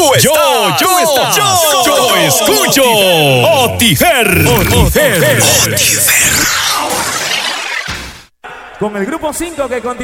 Yo escucho Otifer. Con el grupo 5 que continúa.